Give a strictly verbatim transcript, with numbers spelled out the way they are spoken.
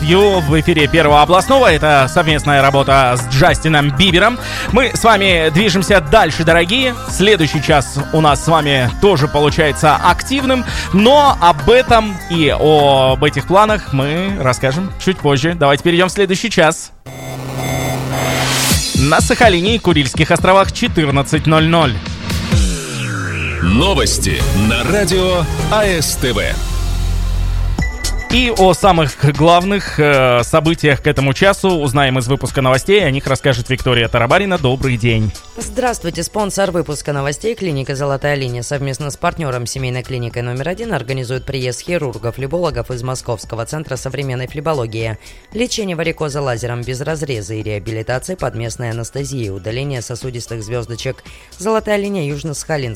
You в эфире Первого областного. Это совместная работа с Джастином Бибером. Мы с вами движемся дальше, дорогие. Следующий час у нас с вами тоже получается активным, но об этом и об этих планах мы расскажем чуть позже. Давайте перейдем в следующий час. На Сахалине и Курильских островах четырнадцать ноль ноль. Новости на радио АСТВ. И о самых главных э, событиях к этому часу узнаем из выпуска новостей. О них расскажет Виктория Тарабарина. Добрый день. Здравствуйте. Спонсор выпуска новостей — клиника «Золотая линия». Совместно с партнером семейной клиникой номер один организует приезд хирургов-флебологов из Московского центра современной флебологии. Лечение варикоза лазером без разреза и реабилитация под местной анестезией, удаление сосудистых звездочек. «Золотая линия», Южно-Сахалинск.